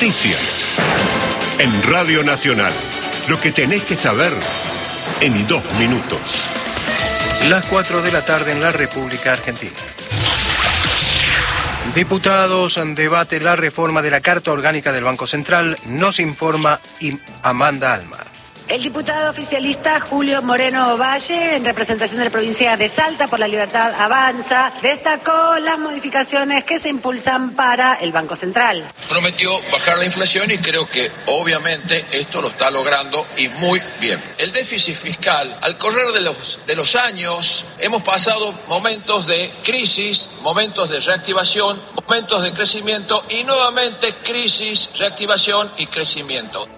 Noticias. En Radio Nacional. Lo que tenés que saber en 2 minutos. Las 4 de la tarde en la República Argentina. Diputados debaten la reforma de la Carta Orgánica del Banco Central, nos informa Amanda Alma. El diputado oficialista Julio Moreno Valle, en representación de la provincia de Salta por la Libertad Avanza, destacó las modificaciones que se impulsan para el Banco Central. Prometió bajar la inflación y creo que obviamente esto lo está logrando y muy bien. El déficit fiscal, al correr de los años, hemos pasado momentos de crisis, momentos de reactivación, momentos de crecimiento y nuevamente crisis, reactivación y crecimiento.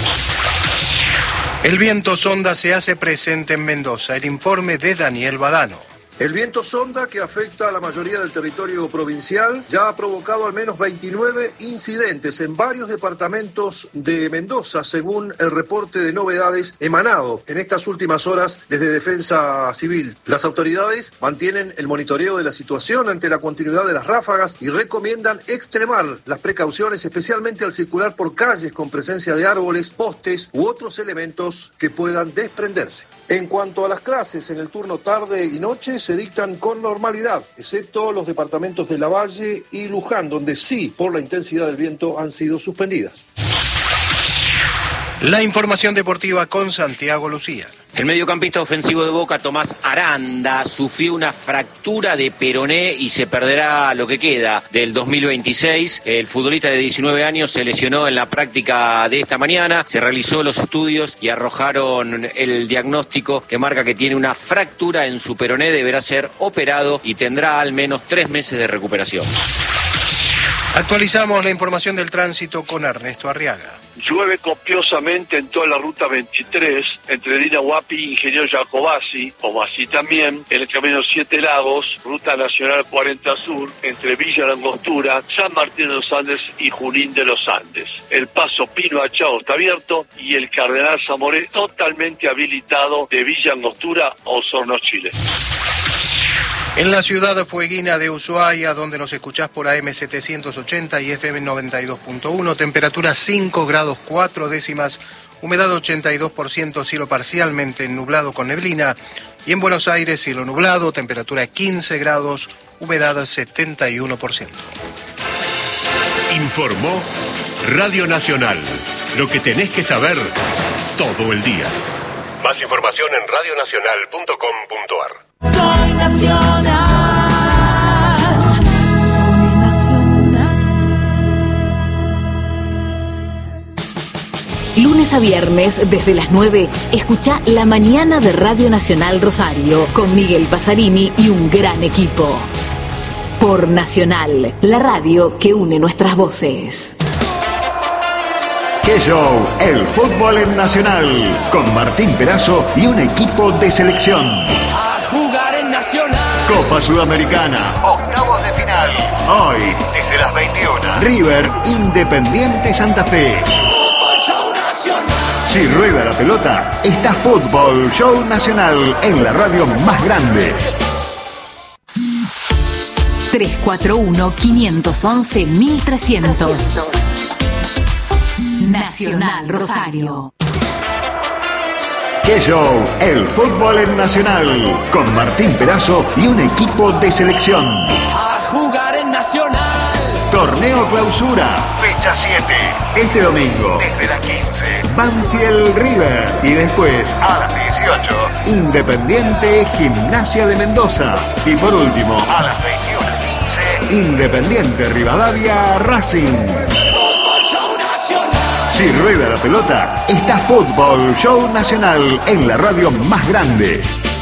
El viento sonda se hace presente en Mendoza. El informe de Daniel Badano. El viento sonda, que afecta a la mayoría del territorio provincial, ya ha provocado al menos 29 incidentes en varios departamentos de Mendoza, según el reporte de novedades emanado en estas últimas horas desde Defensa Civil. Las autoridades mantienen el monitoreo de la situación ante la continuidad de las ráfagas y recomiendan extremar las precauciones, especialmente al circular por calles con presencia de árboles, postes u otros elementos que puedan desprenderse. En cuanto a las clases, en el turno tarde y noche se dictan con normalidad, excepto los departamentos de Lavalle y Luján, donde sí, por la intensidad del viento, han sido suspendidas. La información deportiva con Santiago Lucía. El mediocampista ofensivo de Boca, Tomás Aranda, sufrió una fractura de peroné y se perderá lo que queda del 2026. El futbolista de 19 años se lesionó en la práctica de esta mañana. Se realizó los estudios y arrojaron el diagnóstico que marca que tiene una fractura en su peroné. Deberá ser operado y tendrá al menos 3 meses de recuperación. Actualizamos la información del tránsito con Ernesto Arriaga. Llueve copiosamente en toda la ruta 23, entre Dina Huapi e Ingeniero Jacobasi, como así también en el camino 7 Lagos, ruta nacional 40 Sur, entre Villa La Angostura, San Martín de los Andes y Junín de los Andes. El paso Pino Achao está abierto y el Cardenal Zamoré totalmente habilitado de Villa Angostura a Osorno, Chile. En la ciudad fueguina de Ushuaia, donde nos escuchás por AM 780 y FM 92.1, temperatura 5 grados 4 décimas, humedad 82%, cielo parcialmente nublado con neblina. Y en Buenos Aires, cielo nublado, temperatura 15 grados, humedad 71%. Informó Radio Nacional. Lo que tenés que saber todo el día. Más información en radionacional.com.ar. Soy nacional. Soy nacional. Lunes a viernes, desde las 9, escucha La Mañana de Radio Nacional Rosario, con Miguel Pasarini y un gran equipo. Por Nacional, la radio que une nuestras voces. ¡Qué show! El fútbol en Nacional, con Martín Perazo y un equipo de selección. A jugar en Nacional. Copa Sudamericana, octavos de final. Hoy, desde las 21. River, Independiente Santa Fe. Fútbol Show Nacional. Si rueda la pelota, está Fútbol Show Nacional en la radio más grande. 341-511-1300. Nacional Rosario. ¡Qué show! El fútbol en Nacional, con Martín Perazo y un equipo de selección. A jugar en Nacional. Torneo Clausura, fecha 7. Este domingo, desde las 15, Banfield River. Y después, a las 18, Independiente Gimnasia de Mendoza. Y por último, a las 21:15, Independiente Rivadavia Racing. Si rueda la pelota, está Fútbol Show Nacional en la radio más grande.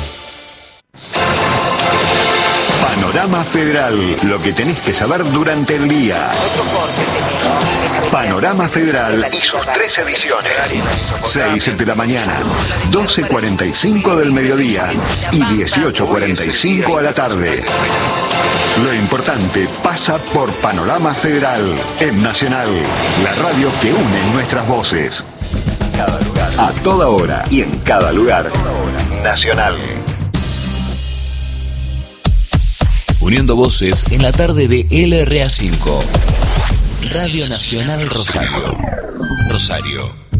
Panorama Federal, lo que tenés que saber durante el día. Panorama Federal y sus 3 ediciones. 6 de la mañana, 12:45 del mediodía y 18:45 a la tarde. Lo importante pasa por Panorama Federal, en Nacional, la radio que une nuestras voces. Cada lugar, a toda hora y en cada lugar. Nacional. Uniendo voces en la tarde de LRA5. Radio Nacional Rosario. Rosario.